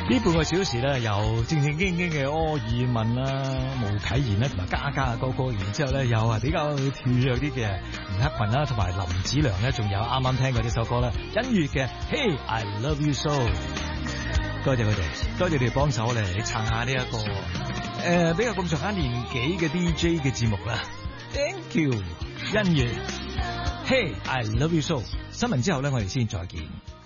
呢半個小時咧，由正正經經嘅柯爾文啦、巫啟賢啦同埋嘉嘉嘅歌曲，然之後咧有比較跳躍啲嘅吳克群啦，同埋林子良咧，仲有啱啱聽過呢首歌啦，音樂嘅 Hey I Love You So， 多謝佢哋，多謝你哋幫手嚟撐下呢一個比較咁上下年紀嘅 DJ 嘅節目啦 ，Thank you， 音樂 Hey I Love You So， 新聞之後咧，我哋先再見。